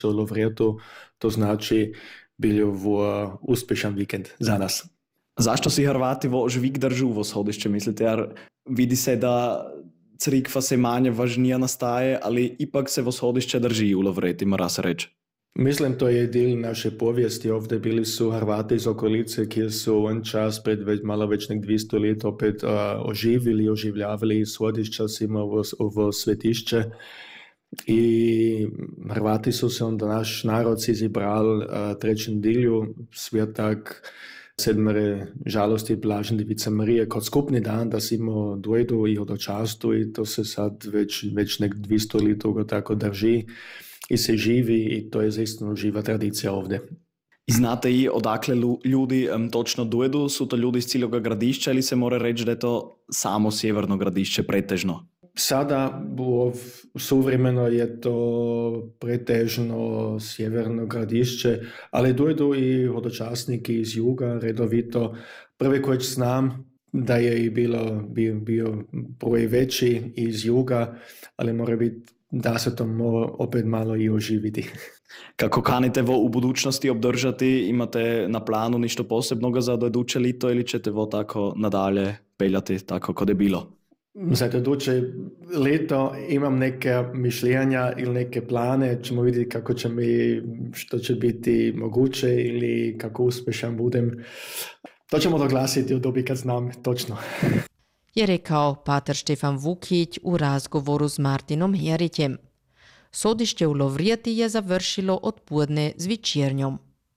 Lovretu, to znači bio uspješan vikend za nas. Zašto si Hrvati žvik držu vo schodišče, mislite? Jer vidi se da crikva se manje važnija nastaje, ali ipak se vo schodišče drži u Lovreti, mora se reći. Mislim, to je dio naše povijesti. Ovdje bili su Hrvati iz okolice, ki su on čas pred malo već nek 200 let opet oživljavali svodišća u svetišće. I Hrvati su se onda naš narod izibral trećem dilju svijetak sedmere žalosti Blažene Device Marije kot skupni dan, da si imao dojdu i hodočastu i to se sad već nek 200 let tako drži i se živi i to je zaistinu živa tradicija ovdje. I znate i odakle ljudi točno dojedu? Su to ljudi iz cijeloga gradišća ili se mora reći da je to samo sjeverno gradišće pretežno? Sada suvremeno je to pretežno sjeverno gradišće, ali dojedu i hodočasniki iz juga redovito. Prvi koji znam da je i bio broj veći iz juga, ali mora biti da se to opet malo i oživiti. Kako kanite u budućnosti obdržati? Imate na planu ništo posebnoga za dojeduće lito ili ćete tako nadalje peljati tako kod je bilo? Za dojeduće leto imam neke mišljenja ili neke plane, ćemo vidjeti kako će što će biti moguće ili kako uspješan budem. To ćemo doglasiti u dobi kad znam točno. Je rekao pater Štefan Vukić u razgovoru s Martinom Herićem. Sodišće u Lovrijeti je završilo odpodne s večernjom.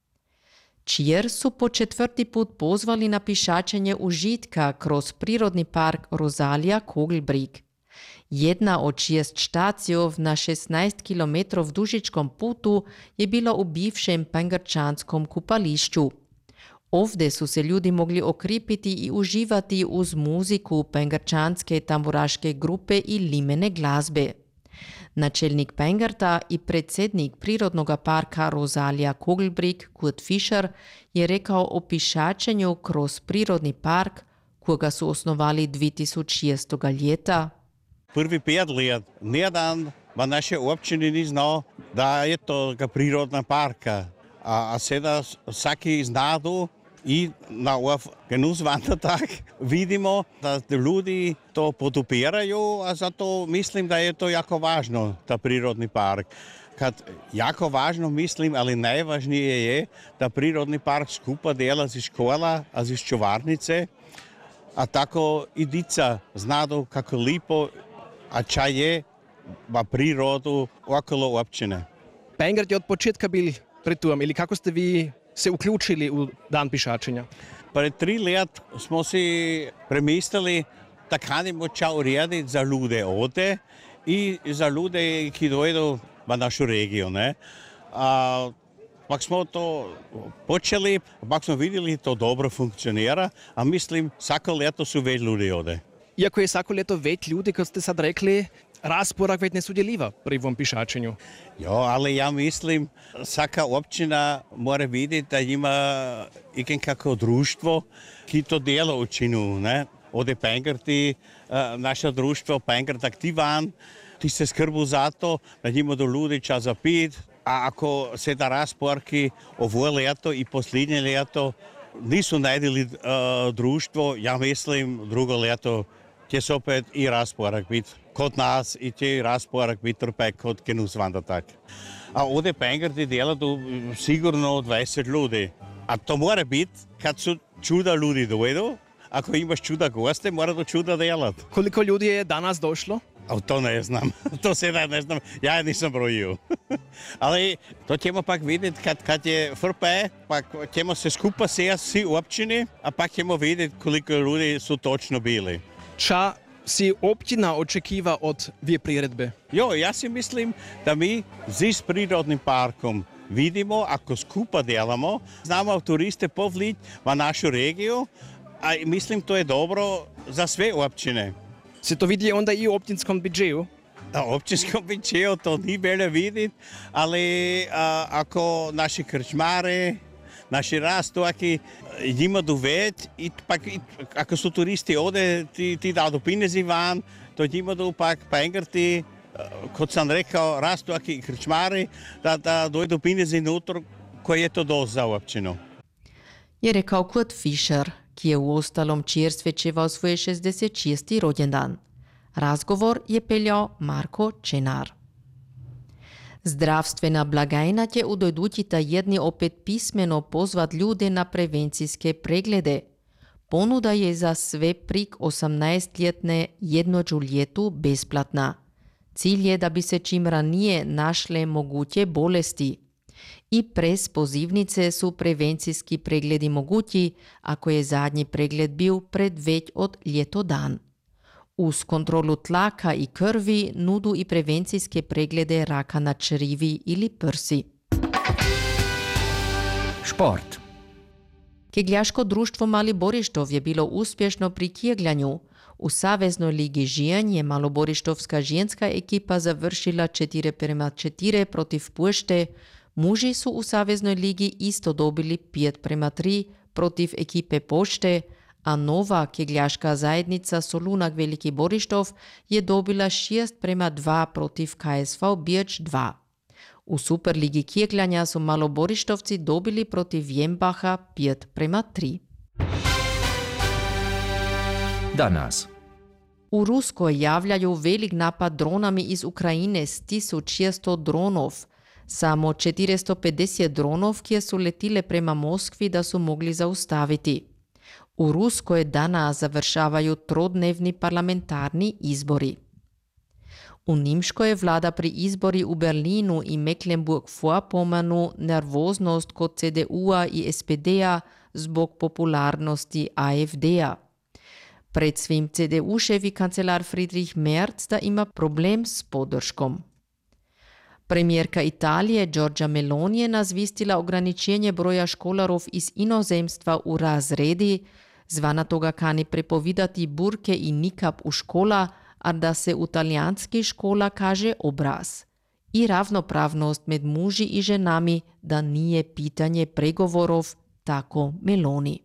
Čijer su po 4. put pozvali na pišačenje užitka kroz prirodni park Rosalija Kogelbrig. Jedna od 6 štacijov na 16 km dužičkom putu je bila u bivšem pengrčanskom kupališću. Ovdje su se ljudi mogli okripiti i uživati uz muziku pengrčanske tamburaške grupe i limene glazbe. Načelnik Pengerta i predsjednik prirodnog parka Rosalija Kogelbrig Kurt Fischer je rekao o pišačenju kroz prirodni park, koga su osnovali 2006. Ljeta. Prvi 5 let, nijedan v naše općini ni znao da je to prirodna parka, a sada vsaki znadu i na Genusswandertag vidimo da ljudi to podupiraju, a zato mislim da je to jako važno, ta prirodni park. Kad jako važno mislim, ali najvažnije je da prirodni park skupa dela z škola, a z čuvarnice, a tako i dica znadu kako lipo, a ča je v prirodu okolo općine. Pengert je od početka bil pri tujem, ili kako ste vi se uključili u dan pišačenja? Pred 3 let smo si premislili, da kanimo ča urediti za ljude ovdje i za ljude, ki dojdu v našu regiju. Pak smo to počeli, pak smo vidjeli to dobro funkcionira, a mislim, svako leto su več ljudi ovdje. Iako je svako leto več ljudi, kot ste sad rekli, rasporak več ne sudjeliva pri ovom pišačenju. Jo, ali ja mislim, svaka općina mora vidjeti da ima ikakvo društvo, ki to dela učinu. Ovdje Pengerti, naše društvo Pengert Aktivan, ti se skrbu za to, da njima do ljudi čas za pit, a ako se da rasporki ovo leto i posljednje leto nisu najdeli društvo, ja mislim drugo leto će se opet i rasporak biti kod nas i će rasporak biti opet kod Genusswandertag. A ovdje Pengerti dela sigurno 20 ljudi. A to mora biti kad su čuda ljudi dojdu. Ako imaš čuda goste, mora do čuda delati. Koliko ljudi je danas došlo? To ne znam. To sada ne znam. Ja nisam brojio. Ali to ćemo pak vidjeti kad je FRP, pak ćemo se skupa sjesti svi u općini, a pak ćemo vidjeti koliko ljudi su točno bili. Ča si općina očekiva od dvije priredbe? Ja si mislim da mi s prirodnim parkom vidimo, ako skupa delamo, znamo turiste povliti v našu regiju, a mislim to je dobro za sve općine. Se to vidi onda i u općinskom budžetu? U općinskom budžetu to nije bolje vidjeti, ali ako naši krčmare, naši rastoki njima doveć i pak ako su turisti ovdje ti dadu pinezi van, to njima do pak Pengerti kot sam rekao, rastu aki krčmari, da dojdu pinezi unutra, koji je to dost za općinu. Je rekao Kurt Fischer, ki je u ostalom čerstvečeval svoj 66. rođendan. Razgovor je peljao Marko Čenar. Zdravstvena blagajna će u dojdućita jedni opet pismeno pozvat ljude na prevencijske preglede. Ponuda je za sve prik 18-ljetne jednođu ljetu besplatna. Cilj je da bi se čim ranije našle moguće bolesti. I prez pozivnice su prevencijski pregledi mogući ako je zadnji pregled bil pred već od ljeto dan. Uz kontrolu tlaka i krvi nudu i prevencijske preglede raka na črivi ili prsi. Šport. Kegljaško društvo Mali Borištov je bilo uspješno pri kegljanju. U Saveznoj ligi Žijan je maloborištovska ženska ekipa završila 4:4 protiv Pušte. Muži su u Saveznoj ligi isto dobili 5:3 protiv ekipe Pošte, a nova kegljaška zajednica Solunak Veliki Borištov je dobila 6:2 protiv KSV Birč 2. U Superligi kegljanja su maloborištovci dobili protiv Jembaha 5:3. Danas. U Ruskoj javljaju velik napad dronami iz Ukrajine s 1600 dronov. Samo 450 dronov, ki su letile prema Moskvi, da su mogli zaustaviti. U Ruskoj danas završavaju trodnevni parlamentarni izbori. U Nimškoj je vlada pri izbori u Berlinu i Mecklenburg-Vorpommern nervoznost kod CDU-a i SPD-a zbog popularnosti AfD-a. Pred svim CDU-ševi kancelar Friedrich Merz da ima problem s podrškom. Premijerka Italije Giorgia Meloni je nazvistila ograničenje broja školarov iz inozemstva u razredi, zvana toga kani prepovidati burke i nikab u škola, a da se u talijanski škola kaže obraz. I ravnopravnost med muži i ženami da nije pitanje pregovorov, tako Meloni.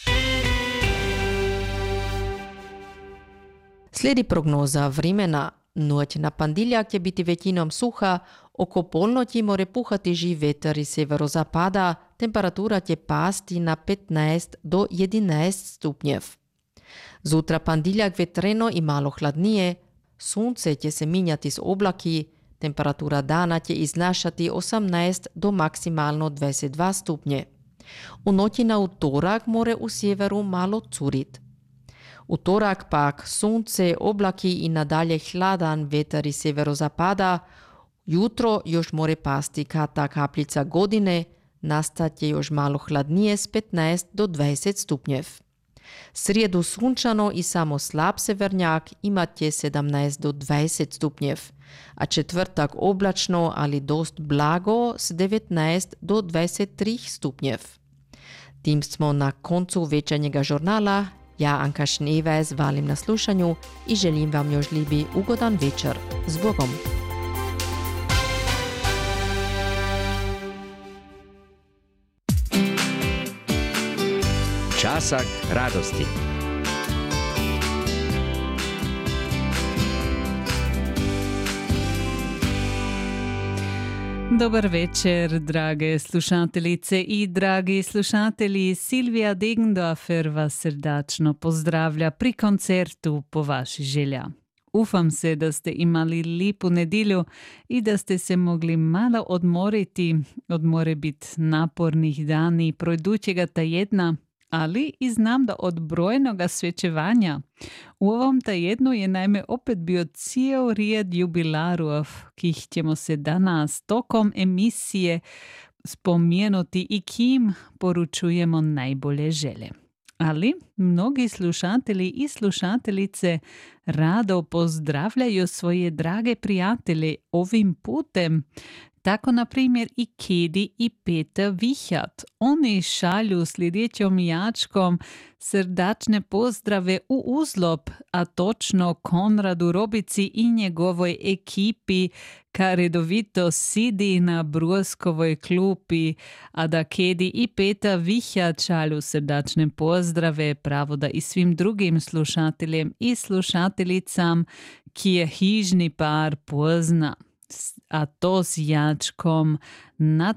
Slijedi prognoza vremena. Noć na ponedjeljak će biti većinom suha, oko polnoći more puhati živ vetar iz severozapada, temperatura će pasti na 15 do 11 stupnjev. Zutra ponedjeljak vetreno i malo hladnije, sunce će se minjati s oblaki, temperatura dana će iznašati 18 do maksimalno 22 stupnje. U noći na utorak more u sjeveru malo curit. Utorak pak sunce, oblaki i nadalje hladan vetar iz severozapada. Jutro još more pasti kata kapljica godine, nastat je još malo hladnije s 15 do 20 stupnjev. Srijedu sunčano i samo slab severnjak imat je 17 do 20 stupnjev, a četvrtak oblačno, ali dost blago s 19 do 23 stupnjev. Tim smo na koncu večernjega žurnala. Ja, Anka Šnevez, valim na slušanju i želim vam još ljubi ugodan večer. S Bogom! Časak radosti. Dobar večer, drage slušateljice i dragi slušatelji. Silvija Degendorfer vas srdačno pozdravlja pri koncertu po vaši želja. Ufam se da ste imali lipu nedjelju i da ste se mogli malo odmoriti od morebit napornih dani projdućega tajedna, ali i znam da od brojnoga svečevanja. U ovom tajednu je naime opet bio cijel rijed jubilarov, kih ćemo se danas tokom emisije spomenuti i kim poručujemo najbolje želje. Ali mnogi slušatelji i slušateljice rado pozdravljaju svoje drage prijatelje ovim putem, Tako, na primjer, i Kedi i Peter Vichat. Oni šalju sljedećom jačkom srdačne pozdrave u Uzlop, a točno Konradu Robici i njegovoj ekipi, ka redovito sidi na Bruskovoj klupi, a da Kedi i Peter Vichat šalju srdačne pozdrave pravoda i svim drugim slušateljem i slušateljicam, ki je hižni par pozna. A to s jačkom nad